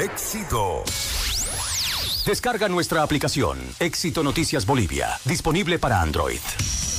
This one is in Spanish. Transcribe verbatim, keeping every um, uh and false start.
Éxito. Descarga nuestra aplicación Éxito Noticias Bolivia, disponible para Android.